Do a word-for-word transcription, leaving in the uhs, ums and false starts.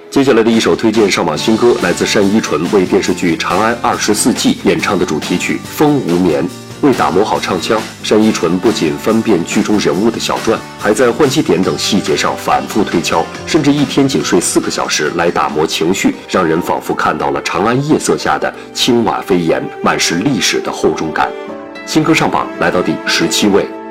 接下来的一首推荐上榜新歌，来自单依纯为电视剧《长安二十四记》演唱的主题曲《风无眠》。为打磨好唱腔，单依纯不仅翻遍剧中人物的小传，还在换气点等细节上反复推敲，甚至一天仅睡四个小时来打磨情绪，让人仿佛看到了长安夜色下的青瓦飞檐，满是历史的厚重感。新歌上榜来到第十七位。